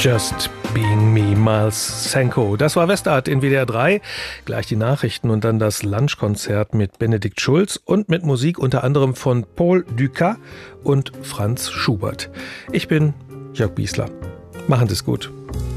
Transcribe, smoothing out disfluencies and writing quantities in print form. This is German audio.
Just Being Me, Miles Senko. Das war Westart in WDR 3. Gleich die Nachrichten und dann das Lunchkonzert mit Benedikt Schulz und mit Musik unter anderem von Paul Dukas und Franz Schubert. Ich bin Jörg Biesler. Machen Sie es gut.